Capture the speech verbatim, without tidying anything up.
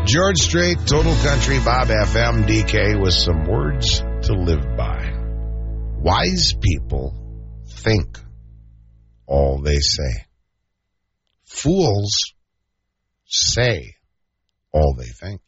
George Strait, Total Country, Bob F M, D K with some words to live by. Wise people think all they say. Fools say all they think.